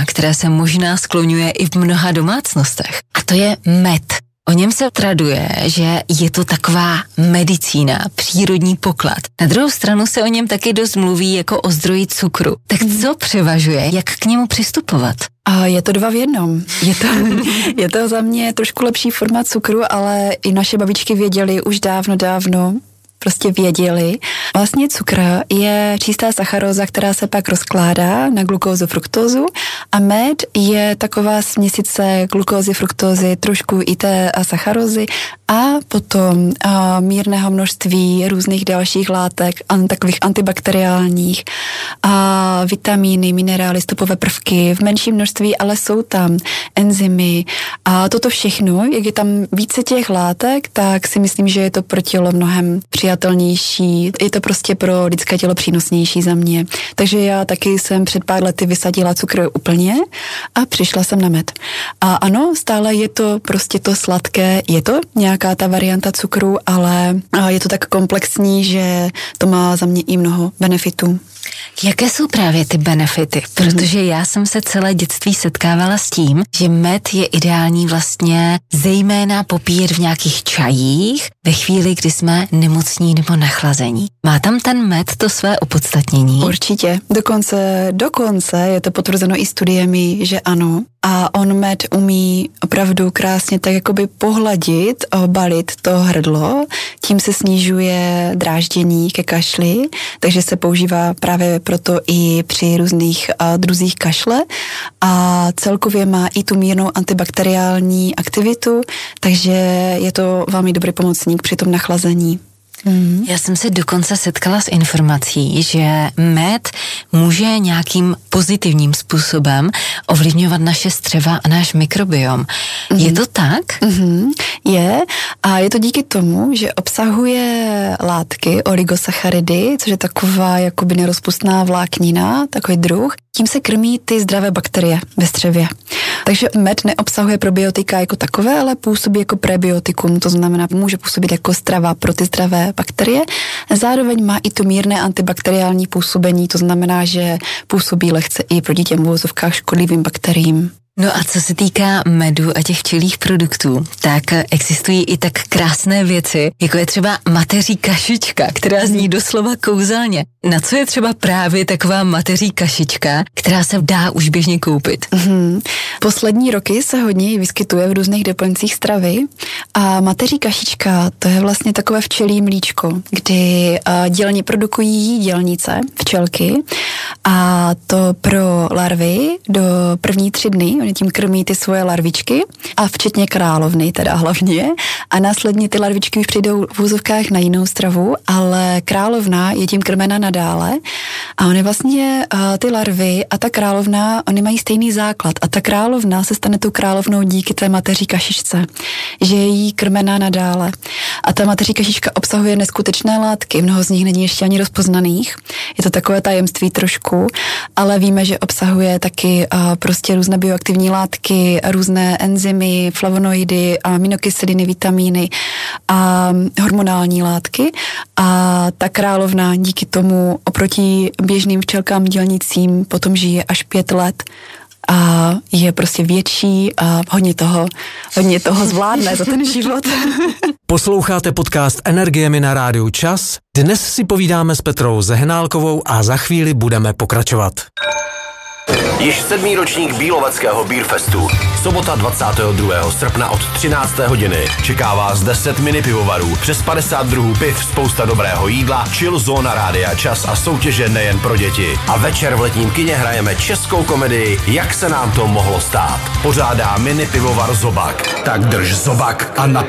které se možná skloňuje i v mnoha domácnostech. A to je med. O něm se traduje, že je to taková medicína, přírodní poklad. Na druhou stranu se o něm taky dost mluví jako o zdroji cukru. Tak co převažuje, jak k němu přistupovat? A je to 2 v 1. Je to za mě trošku lepší forma cukru, ale i naše babičky věděly už dávno, prostě věděli. Vlastně cukr je čistá sacharóza, která se pak rozkládá na glukózu, fruktózu a med je taková směsice glukózy, fruktózy, trošku i té sacharózy a potom mírného množství různých dalších látek, takových antibakteriálních, vitamíny, minerály, stopové prvky v menším množství, ale jsou tam enzymy a toto všechno, jak je tam více těch látek, tak si myslím, že je to pro tělo mnohem přijatelnější, je to prostě pro lidské tělo přínosnější za mě. Takže já taky jsem před pár lety vysadila cukr úplně a přišla jsem na med. A ano, stále je to prostě to sladké, je to nějaká ta varianta cukru, ale je to tak komplexní, že to má za mě i mnoho benefitů. Jaké jsou právě ty benefity? Protože já jsem se celé dětství setkávala s tím, že med je ideální vlastně zejména popíjet v nějakých čajích ve chvíli, kdy jsme nemocní nebo nachlazení. Má tam ten med to své opodstatnění? Určitě. Dokonce je to potvrzeno i studiemi, že ano. A on med umí opravdu krásně tak jakoby pohladit, obalit to hrdlo, tím se snižuje dráždění ke kašli, takže se používá právě proto i při různých druzích kašle a celkově má i tu mírnou antibakteriální aktivitu, takže je to velmi dobrý pomocník při tom nachlazení. Já jsem se dokonce setkala s informací, že med může nějakým pozitivním způsobem ovlivňovat naše střeva a náš mikrobiom. Je to tak? Je a je to díky tomu, že obsahuje látky, oligosacharidy, což je taková jakoby nerozpustná vláknina, takový druh. Tím se krmí ty zdravé bakterie ve střevě. Takže med neobsahuje probiotika jako takové, ale působí jako prebiotikum, to znamená, může působit jako strava pro ty zdravé bakterie. Zároveň má i to mírné antibakteriální působení, to znamená, že působí lehce i proti těm v uvozovkách škodlivým bakteriím. No a co se týká medu a těch včelích produktů, tak existují i tak krásné věci, jako je třeba mateří kašička, která zní doslova kouzelně. Na co je třeba právě taková mateří kašička, která se dá už běžně koupit? Poslední roky se hodně vyskytuje v různých doplňcích stravy a mateří kašička, to je vlastně takové včelí mlíčko, kdy dělně produkují jídelníce, včelky, a to pro larvy do první 3 dny, oni tím krmí ty svoje larvičky a včetně královny teda hlavně a následně ty larvičky už přijdou v úzovkách na jinou stravu, ale královna je tím krmena nadále a oni vlastně ty larvy a ta královna, oni mají stejný základ a ta královna se stane tou královnou díky té mateří kašičce, že je jí krmena nadále a ta mateří kašička obsahuje neskutečné látky, mnoho z nich není ještě ani rozpoznaných, je to takové tajemství trošku, ale víme, že obsahuje taky prostě různé bioaktivní látky, různé enzymy, flavonoidy, aminokyseliny, vitamíny a hormonální látky a ta královna díky tomu oproti běžným včelkám dělnicím potom žije až 5 let a je prostě větší a hodně toho zvládne za ten život. Posloucháte podcast Energiemi na rádiu Čas. Dnes si povídáme s Petrou Zehnálkovou a za chvíli budeme pokračovat. Již 7. ročník Bíloveckého Beerfestu. Sobota 22. srpna od 13. hodiny. Čeká vás 10 mini pivovarů, přes 50 druhů piv, spousta dobrého jídla, chill zóna Rádia Čas a soutěže nejen pro děti. A večer v letním kině hrajeme českou komedii Jak se nám to mohlo stát. Pořádá mini pivovar Zobak. Tak drž zobak a